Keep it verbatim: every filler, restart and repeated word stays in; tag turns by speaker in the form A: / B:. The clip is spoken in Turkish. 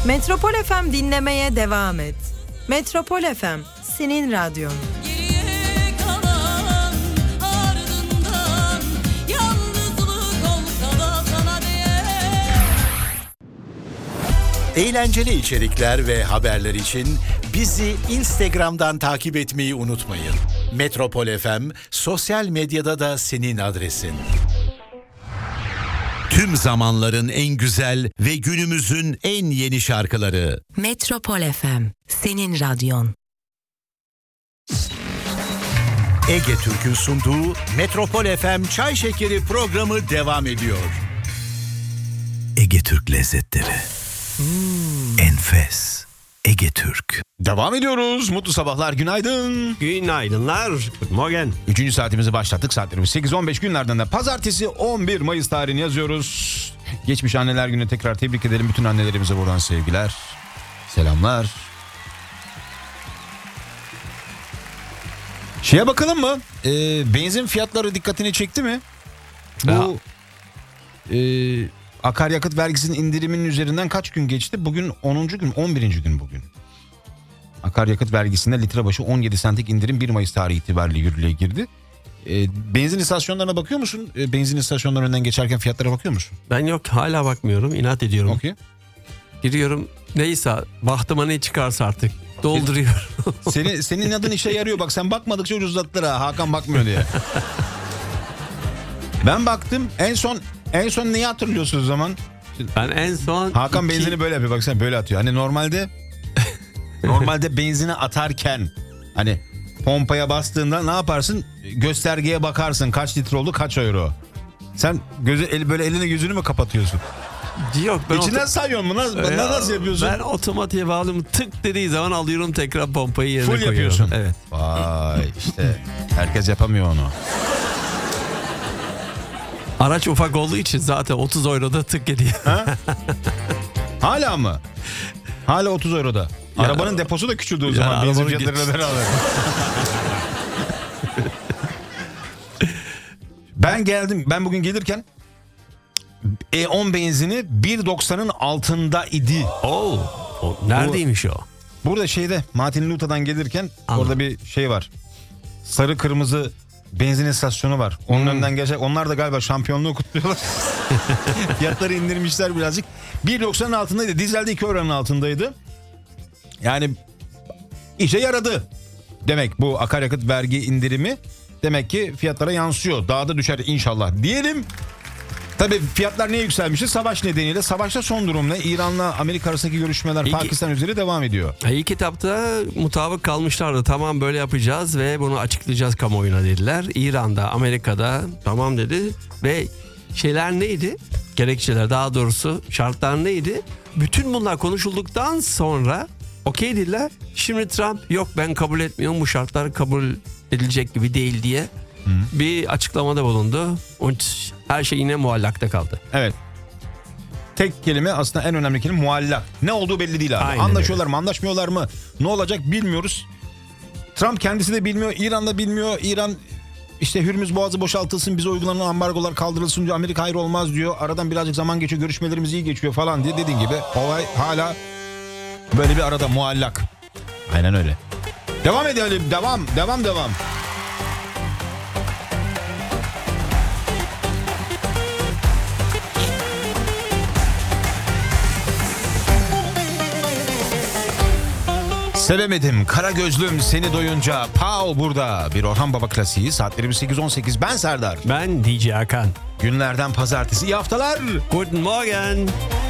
A: Metropol F M dinlemeye devam et. Metropol F M, senin radyon.
B: Eğlenceli içerikler ve haberler için bizi Instagram'dan takip etmeyi unutmayın. Metropol F M sosyal medyada da senin adresin. Tüm zamanların en güzel ve günümüzün en yeni şarkıları.
A: Metropol F M, senin radyon.
B: Ege Türk'ün sunduğu Metropol F M Çay Şekeri programı devam ediyor. Ege Türk lezzetleri. Hmm. Enfes. Ege Türk.
C: Devam ediyoruz. Mutlu sabahlar, günaydın.
D: Günaydınlar. Good morning.
C: Üçüncü saatimizi başlattık. Saatlerimiz sekiz on beş, günlerden de pazartesi on bir Mayıs tarihini yazıyoruz. Geçmiş Anneler Günü tekrar tebrik edelim. Bütün annelerimize buradan sevgiler, selamlar. Şeye bakalım mı? Ee, benzin fiyatları dikkatini çekti mi? Bu e, akaryakıt vergisinin indiriminin üzerinden kaç gün geçti? Bugün onuncu gün, on birinci gün bugün. Akaryakıt vergisinde litre başı on yedi sentik indirim bir Mayıs tarihi itibariyle yürürlüğe girdi. E, benzin istasyonlarına bakıyor musun? E, benzin istasyonlarının önünden geçerken fiyatlara bakıyor musun?
D: Ben yok, hala bakmıyorum. İnat ediyorum.
C: Okay.
D: Giriyorum, neyse bahtıma ne çıkarsa artık dolduruyor.
C: Seni, senin adın işe yarıyor. Bak sen bakmadıkça ucuzlattılar ha. Hakan bakmıyor diye. Ben baktım. En son en son neyi hatırlıyorsunuz o zaman?
D: Ben en son...
C: Hakan
D: iki...
C: benzini böyle yapıyor. Bak sen böyle atıyor. Hani normalde normalde benzini atarken hani pompaya bastığında ne yaparsın? Göstergeye bakarsın. Kaç litre oldu, kaç euro. Sen gözü, el, böyle elini gözünü mü kapatıyorsun?
D: Yok, ben
C: İçinden
D: oto...
C: sayıyorsun mu? Nasıl, ee, nasıl yapıyorsun?
D: Ben otomatiğe bağlıyorum. Tık dediği zaman alıyorum, tekrar pompayı yerine
C: full
D: koyuyorum.
C: Full yapıyorsun.
D: Evet.
C: Vay işte herkes yapamıyor onu.
D: Araç ufak olduğu için zaten otuz euroda tık ediyor.
C: Ha? Hala mı? Hala otuz euroda.
D: Ya,
C: arabanın deposu da küçüldü o zaman. Benzin fiyatlarıyla beraber. Ben geldim. Ben bugün gelirken E on benzini bir doksanın altında idi.
D: Oo. O, neredeymiş o?
C: Burada şeyde Martin Luther'dan gelirken Anladım. Orada bir şey var. Sarı kırmızı benzin istasyonu var. Onun hmm. önünden geçecek. Onlar da galiba şampiyonluğu kutluyorlar. Fiyatları indirmişler birazcık. bir doksanın altındaydı. Dizelde iki oranın altındaydı. Yani işe yaradı. Demek bu akaryakıt vergi indirimi demek ki fiyatlara yansıyor. Daha da düşer inşallah diyelim. Tabii fiyatlar niye yükselmişti? Savaş nedeniyle. Savaşta son durum ne? İran'la Amerika arasındaki görüşmeler İlk, Pakistan üzeri devam ediyor.
D: İlk etapta mutabık kalmışlardı. Tamam, böyle yapacağız ve bunu açıklayacağız kamuoyuna dediler. İran'da, Amerika'da tamam dedi ve şeyler neydi? Gerekçeler, daha doğrusu şartlar neydi? Bütün bunlar konuşulduktan sonra okey dediler. Şimdi Trump yok, ben kabul etmiyorum, bu şartlar kabul edilecek gibi değil diye Hı. bir açıklamada bulundu. Her şey yine muallakta kaldı.
C: Evet. Tek kelime, aslında en önemli kelime muallak. Ne olduğu belli değil abi. Aynen Anlaşıyorlar öyle. mı, anlaşmıyorlar mı? Ne olacak bilmiyoruz. Trump kendisi de bilmiyor, İran da bilmiyor. İran işte Hürmüz Boğazı boşaltılsın, bize uygulanan ambargolar kaldırılsın diyor. Amerika hayır olmaz diyor. Aradan birazcık zaman geçiyor, görüşmelerimiz iyi geçiyor falan diye. Dediğin gibi olay hala böyle bir arada muallak. Aynen öyle. Devam edelim. Devam, devam, devam. Sevemedim, kara gözlüm seni doyunca. Pau burada. Bir Orhan Baba klasiği. Saatlerimiz sekiz on sekiz. Ben Serdar.
D: Ben D J Hakan.
C: Günlerden pazartesi. İyi haftalar.
D: Guten Morgen.